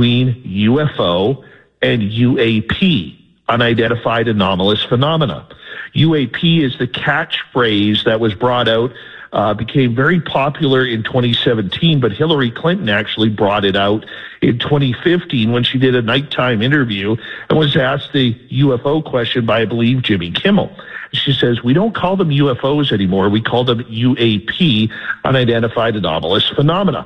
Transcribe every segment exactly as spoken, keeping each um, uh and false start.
between U F O and U A P, unidentified anomalous phenomena. U A P is the catchphrase that was brought out, uh, became very popular in twenty seventeen, but Hillary Clinton actually brought it out in twenty fifteen when she did a nighttime interview and was asked the U F O question by, I believe, Jimmy Kimmel. She says, we don't call them U F Os anymore. We call them U A P, unidentified anomalous phenomena.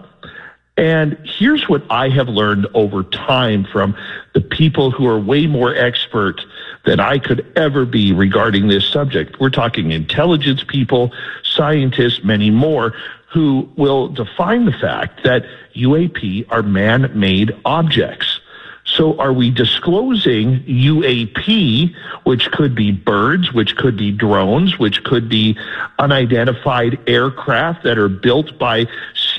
And here's what I have learned over time from the people who are way more expert than I could ever be regarding this subject. We're talking intelligence people, scientists, many more, who will define the fact that U A P are man-made objects. So are we disclosing U A P, which could be birds, which could be drones, which could be unidentified aircraft that are built by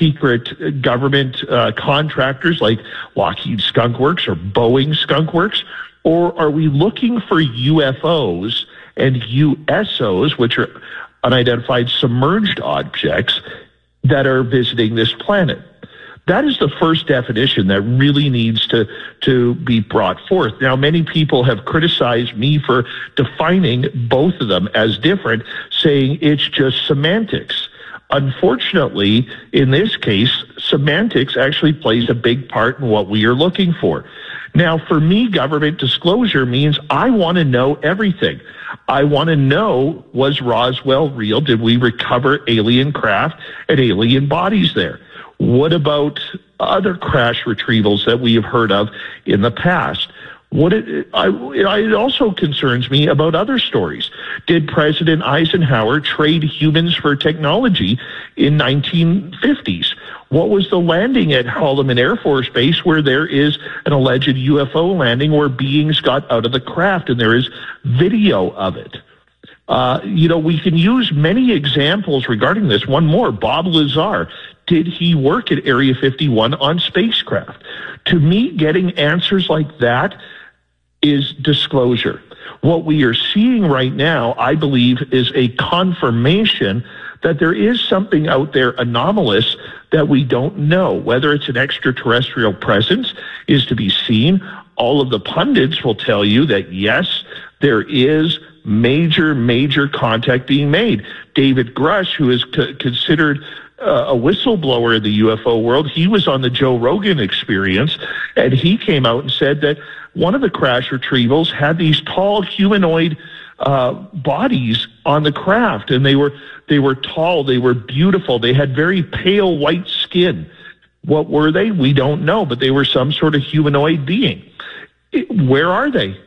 secret government uh, contractors like Lockheed Skunk Works or Boeing Skunk Works? Or are we looking for U F Os and U S Os, which are unidentified submerged objects that are visiting this planet? That is the first definition that really needs to, to be brought forth. Now, many people have criticized me for defining both of them as different, saying it's just semantics. Unfortunately, in this case, semantics actually plays a big part in what we are looking for. Now, for me, government disclosure means I want to know everything. I want to know, was Roswell real? Did we recover alien craft and alien bodies there? What about other crash retrievals that we have heard of in the past? What it, I, it also concerns me about other stories. Did President Eisenhower trade humans for technology in nineteen fifties? What was the landing at Holloman Air Force Base where there is an alleged U F O landing where beings got out of the craft and there is video of it? Uh, you know, we can use many examples regarding this. One more, Bob Lazar. Did he work at Area fifty-one on spacecraft? To me, getting answers like that is disclosure. What we are seeing right now, I believe, is a confirmation that there is something out there anomalous that we don't know. Whether it's an extraterrestrial presence is to be seen. All of the pundits will tell you that, yes, there is major, major contact being made. David Grush, who is c- considered uh, a whistleblower in the U F O world, he was on the Joe Rogan Experience, and he came out and said that one of the crash retrievals had these tall humanoid uh, bodies on the craft, and they were they were tall, they were beautiful, they had very pale white skin. What were they? We don't know, but they were some sort of humanoid being. It, where are they?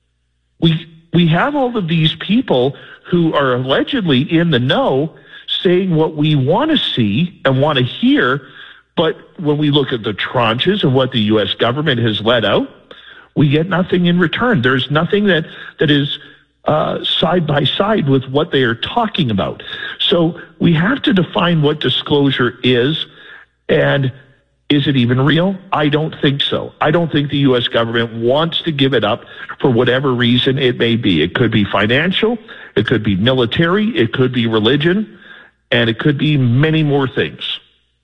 We we have all of these people who are allegedly in the know saying what we want to see and want to hear, but when we look at the tranches of what the U S government has let out, we get nothing in return. There's nothing that, that is uh, side by side with what they are talking about. So we have to define what disclosure is, and is it even real? I don't think so. I don't think the U S government wants to give it up for whatever reason it may be. It could be financial, it could be military, it could be religion, and it could be many more things.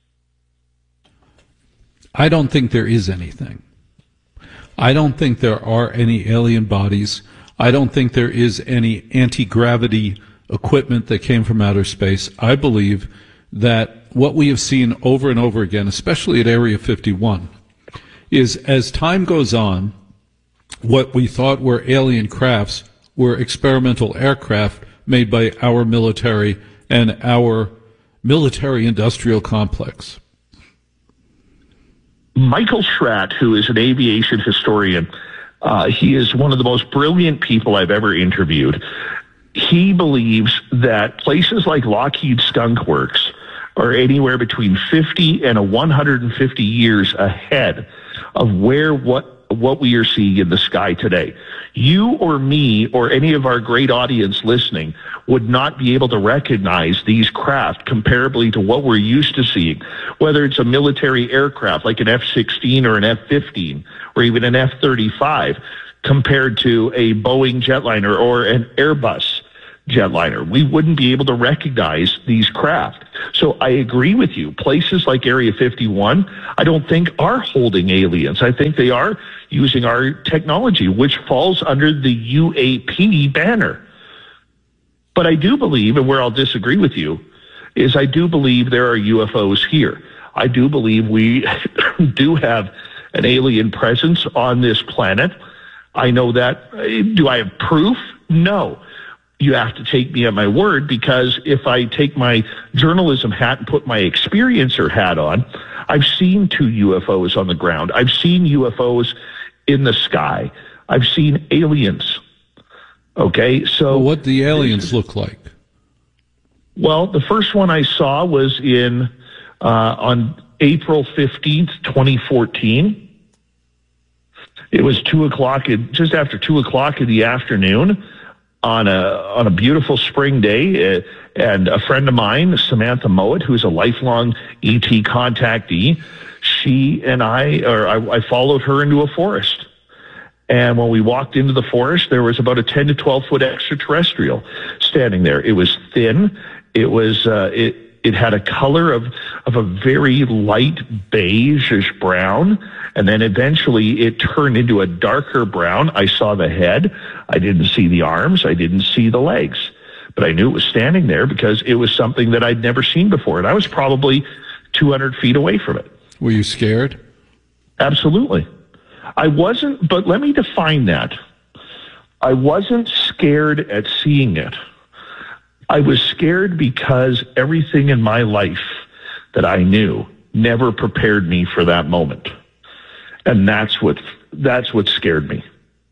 I don't think there is anything. I don't think there are any alien bodies. I don't think there is any anti-gravity equipment that came from outer space. I believe that what we have seen over and over again, especially at Area fifty-one, is as time goes on, what we thought were alien crafts were experimental aircraft made by our military and our military-industrial complex. Michael Schratt, who is an aviation historian, uh, he is one of the most brilliant people I've ever interviewed. He believes that places like Lockheed Skunk Works are anywhere between fifty and one hundred fifty years ahead of where what what we are seeing in the sky today. You or me or any of our great audience listening would not be able to recognize these craft comparably to what we're used to seeing, whether it's a military aircraft like an F sixteen or an F fifteen or even an F thirty-five compared to a Boeing jetliner or an Airbus. jetliner. We wouldn't be able to recognize these craft. So I agree with you. Places like Area fifty-one, I don't think are holding aliens. I think they are using our technology, which falls under the U A P banner. But I do believe, and where I'll disagree with you, is I do believe there are U F Os here. I do believe we do have an alien presence on this planet. I know that. Do I have proof? No. You have to take me at my word, because if I take my journalism hat and put my experiencer hat on, I've seen two U F Os on the ground. I've seen U F Os in the sky. I've seen aliens. Okay, so... Well, what do the aliens look like? Well, the first one I saw was in uh, on April fifteenth, twenty fourteen. It was two o'clock, in, just after two o'clock in the afternoon on a on a beautiful spring day, uh, and a friend of mine, Samantha Mowat, who's a lifelong E T contactee, she and I, or I, I followed her into a forest. And when we walked into the forest, there was about a ten to twelve foot extraterrestrial standing there. It was thin. It was, uh, it, it had a color of, of a very light beige-ish brown. And then eventually it turned into a darker brown. I saw the head. I didn't see the arms. I didn't see the legs. But I knew it was standing there because it was something that I'd never seen before. And I was probably two hundred feet away from it. Were you scared? Absolutely. I wasn't, but let me define that. I wasn't scared at seeing it. I was scared because everything in my life that I knew never prepared me for that moment. And that's what, that's what scared me.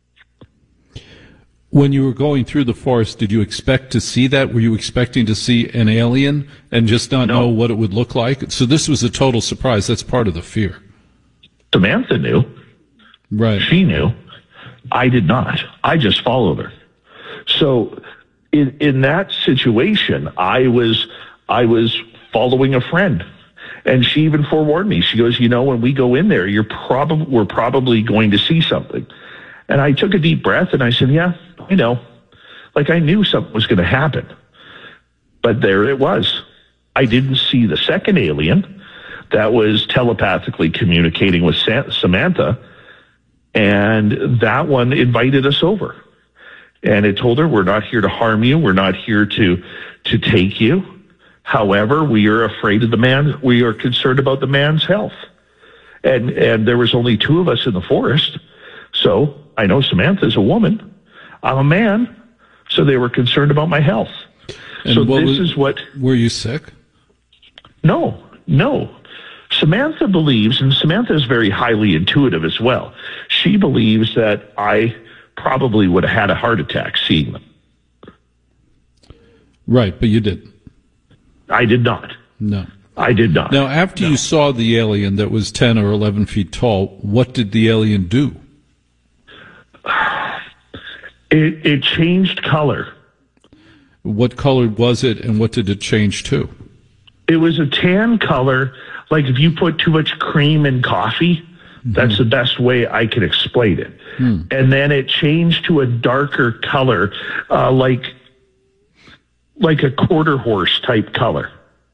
When you were going through the forest, did you expect to see that? Were you expecting to see an alien and just not No. know what it would look like? So this was a total surprise. That's part of the fear. Samantha knew. Right. She knew. I did not. I just followed her. So in in that situation, I was I was following a friend. And she even forewarned me. She goes, you know, when we go in there, you're probably we're probably going to see something. And I took a deep breath and I said, yeah, I know. Like I knew something was going to happen. But there it was. I didn't see the second alien that was telepathically communicating with Sa- Samantha. And that one invited us over. And it told her, we're not here to harm you. We're not here to to take you. However, we are afraid of the man. We are concerned about the man's health. And and there was only two of us in the forest. So I know Samantha's a woman. I'm a man. So they were concerned about my health. And so what this was, is what... Were you sick? No, no. Samantha believes, and Samantha is very highly intuitive as well. She believes that I probably would have had a heart attack seeing them. Right, but you didn't. I did not. No. I did not. Now, after No. you saw the alien that was ten or eleven feet tall, what did the alien do? It, it changed color. What color was it, and what did it change to? It was a tan color, like if you put too much cream in coffee. Mm-hmm. That's the best way I can explain it. Mm. And then it changed to a darker color, uh, like like a quarter horse type color.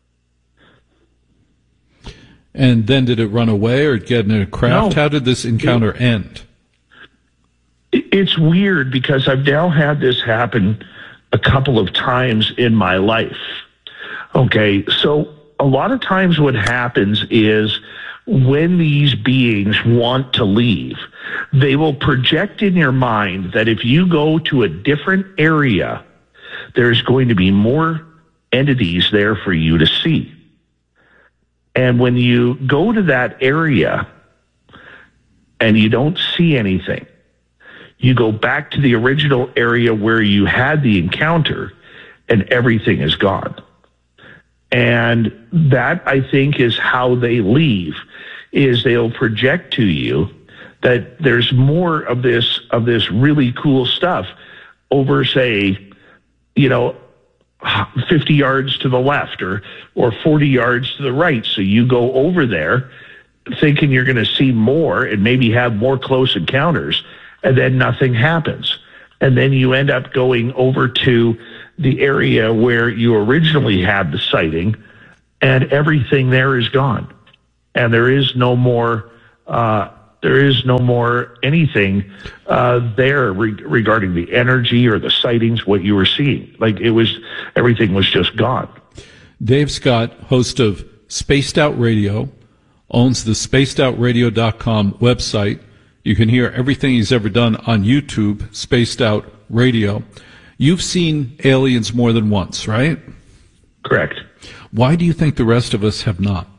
And then did it run away or get in a craft? No. How did this encounter it, end? It's weird because I've now had this happen a couple of times in my life. Okay, so a lot of times what happens is when these beings want to leave, they will project in your mind that if you go to a different area, there's going to be more entities there for you to see. And when you go to that area and you don't see anything, you go back to the original area where you had the encounter and everything is gone. And that, I think, is how they leave, is they'll project to you that there's more of this, of this really cool stuff over, say, you know, fifty yards to the left or, or forty yards to the right. So you go over there thinking you're going to see more and maybe have more close encounters, and then nothing happens. And then you end up going over to the area where you originally had the sighting, and everything there is gone. And there is no more, uh, there is no more anything uh, there re- regarding the energy or the sightings, what you were seeing. Like it was, everything was just gone. Dave Scott, host of Spaced Out Radio, owns the spaced out radio dot com website. You can hear everything he's ever done on YouTube, Spaced Out Radio. You've seen aliens more than once, right? Correct. Why do you think the rest of us have not?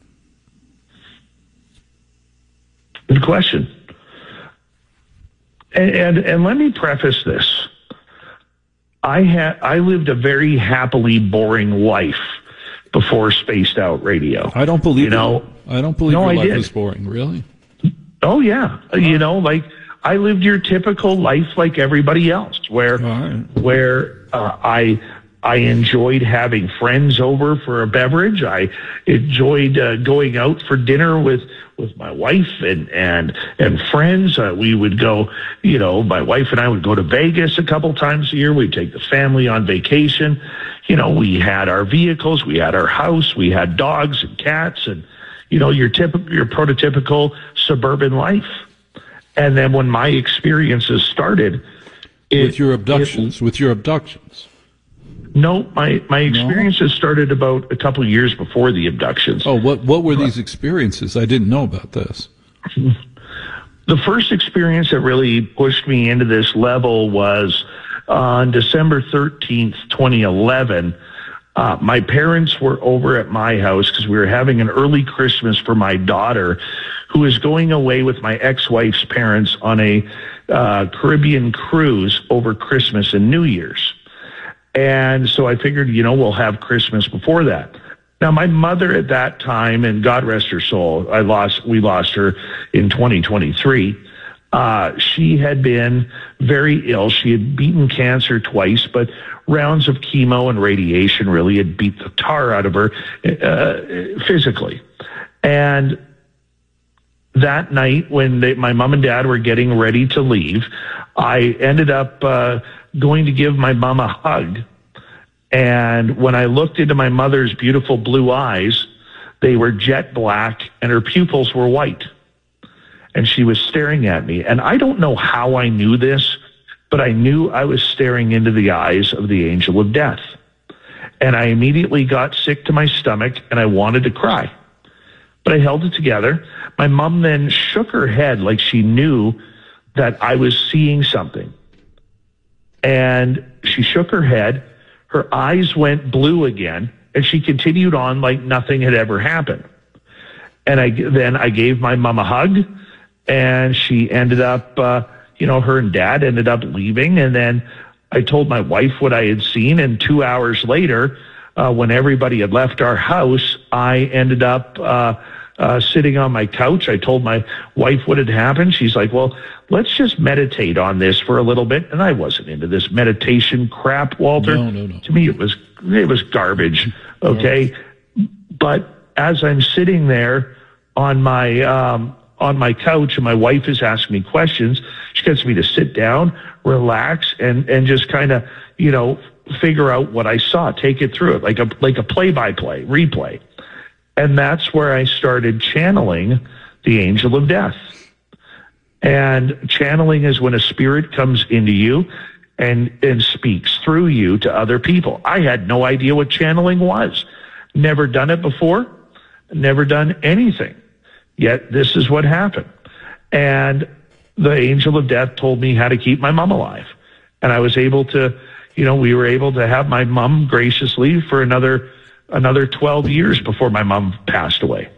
Good question. And, and and let me preface this. I had I lived a very happily boring life before Spaced Out Radio. I don't believe you know. It. I don't believe no, your I life did. is boring. Really? Oh yeah. Oh. You know, like I lived your typical life like everybody else, where right. where uh, I. I enjoyed having friends over for a beverage. I enjoyed uh, going out for dinner with, with my wife and, and, and friends. Uh, we would go, you know, my wife and I would go to Vegas a couple times a year. We'd take the family on vacation. You know, we had our vehicles, we had our house, we had dogs and cats and, you know, your typical, your prototypical suburban life. And then when my experiences started, it, with your abductions, it, with your abductions. No, my, my experiences no? started about a couple of years before the abductions. Oh, what what were these experiences? I didn't know about this. The first experience that really pushed me into this level was on December thirteenth, twenty eleven. Uh, my parents were over at my house because we were having an early Christmas for my daughter, who was going away with my ex-wife's parents on a uh, Caribbean cruise over Christmas and New Year's. And so I figured, you know, we'll have Christmas before that. Now, my mother at that time, and God rest her soul, I lost, we lost her in twenty twenty-three. Uh, she had been very ill. She had beaten cancer twice, but rounds of chemo and radiation really had beat the tar out of her uh, physically. And that night when they, my mom and dad were getting ready to leave, I ended up uh, going to give my mom a hug. And when I looked into my mother's beautiful blue eyes, they were jet black and her pupils were white. And she was staring at me. And I don't know how I knew this, but I knew I was staring into the eyes of the angel of death. And I immediately got sick to my stomach and I wanted to cry. But I held it together. My mom then shook her head like she knew that I was seeing something. And she shook her head. Her eyes went blue again, and she continued on like nothing had ever happened. And I then I gave my mom a hug, and she ended up, uh, you know, her and dad ended up leaving. And then I told my wife what I had seen, and two hours later, uh, when everybody had left our house, I ended up uh, uh, sitting on my couch. I told my wife what had happened. She's like, well, let's just meditate on this for a little bit. And I wasn't into this meditation crap, Walter. No, no, no. To me, it was it was garbage. Okay, no. But as I'm sitting there on my um, on my couch, and my wife is asking me questions, she gets me to sit down, relax, and and just kind of you know figure out what I saw, take it through it like a like a play by play replay, and that's where I started channeling the angel of death. And channeling is when a spirit comes into you and, and speaks through you to other people. I had no idea what channeling was. Never done it before. Never done anything. Yet this is what happened. And the angel of death told me how to keep my mom alive. And I was able to, you know, we were able to have my mom graciously for another, another twelve years before my mom passed away.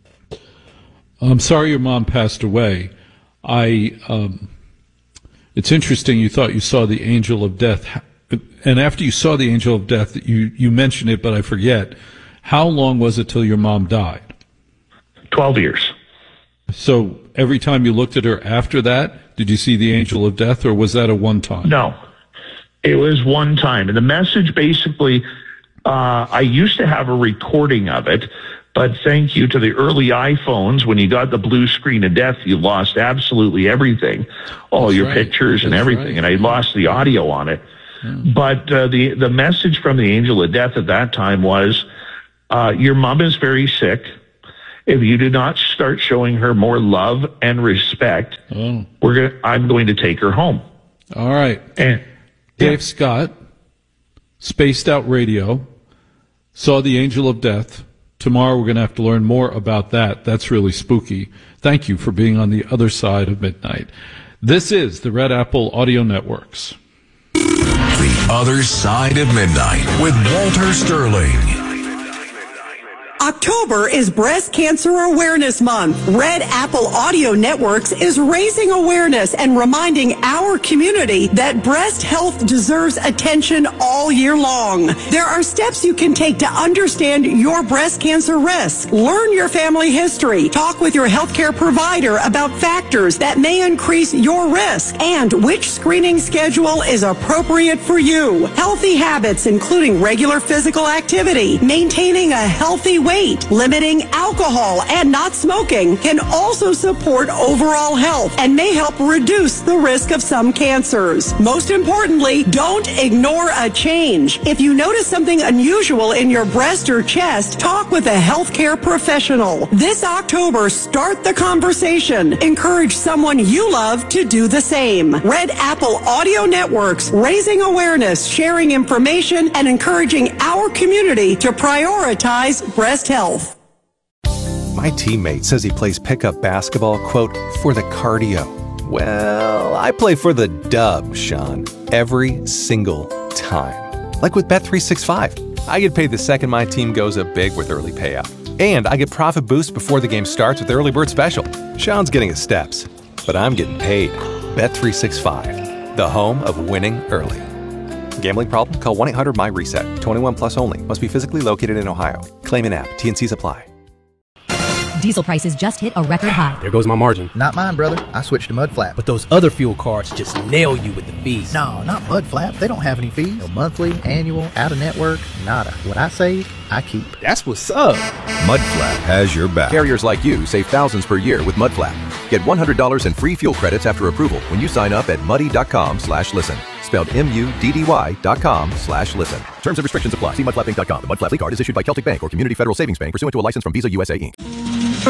I'm sorry your mom passed away. I, um, it's interesting you thought you saw the angel of death. And after you saw the angel of death, you, you mentioned it, but I forget. How long was it till your mom died? twelve years. So every time you looked at her after that, did you see the angel of death, or was that a one time? No, it was one time. And the message basically, uh, I used to have a recording of it. But thank you to the early iPhones, when you got the blue screen of death, you lost absolutely everything, all That's your right. pictures and That's everything. Right. And I lost the audio on it. Mm. But uh, the, the message from the angel of death at that time was, uh, your mom is very sick. If you do not start showing her more love and respect, oh. we're gonna, I'm going to take her home. All right. And, Dave yeah. Scott, Spaced Out Radio, saw the angel of death. Tomorrow we're going to have to learn more about that. That's really spooky. Thank you for being on the other side of midnight. This is the Red Apple Audio Networks. The Other Side of Midnight with Walter Sterling. October is Breast Cancer Awareness Month. Red Apple Audio Networks is raising awareness and reminding our community that breast health deserves attention all year long. There are steps you can take to understand your breast cancer risk. Learn your family history. Talk with your healthcare provider about factors that may increase your risk and which screening schedule is appropriate for you. Healthy habits, including regular physical activity, maintaining a healthy weight, limiting alcohol, and not smoking can also support overall health and may help reduce the risk of some cancers. Most importantly, don't ignore a change. If you notice something unusual in your breast or chest, talk with a healthcare professional. This October, start the conversation. Encourage someone you love to do the same. Red Apple Audio Networks, raising awareness, sharing information, and encouraging our community to prioritize breast health. My teammate says he plays pickup basketball, quote, for the cardio. Well, I play for the dub, Sean, every single time. Like with Bet three sixty-five. I get paid the second my team goes up big with early payout. And I get profit boost before the game starts with the early bird special. Sean's getting his steps, but I'm getting paid. Bet three sixty-five, the home of winning early. Gambling problem? Call one eight hundred M Y reset. twenty-one plus only. Must be physically located in Ohio. Claim in app. T and C's apply. Diesel prices just hit a record high. There goes my margin. Not mine, brother. I switched to Mudflap. But those other fuel cards just nail you with the fees. No, not Mudflap. They don't have any fees. No monthly, annual, out-of-network, nada. What I save, I keep. That's what's up. Mudflap has your back. Carriers like you save thousands per year with Mudflap. Get one hundred dollars in free fuel credits after approval when you sign up at muddy.com slash listen. Spelled M-U-D-D-Y dot com slash listen. Terms and restrictions apply. See mudflap inc dot com. The Mudflap card is issued by Celtic Bank or Community Federal Savings Bank pursuant to a license from Visa U S A Incorporated.